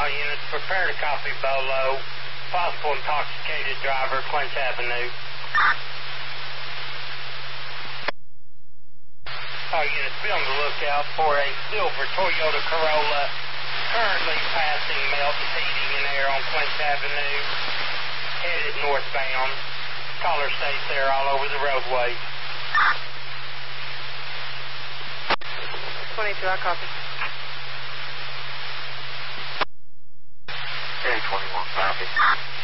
units, prepare to copy Bolo. Possible intoxicated driver, Clinch Avenue. All units, be on the lookout for a silver Toyota Corolla currently passing Melton's Heating and Air on Clinch Avenue, headed northbound. Caller stays there all over the roadway. 22, I copy. Okay, 21, copy.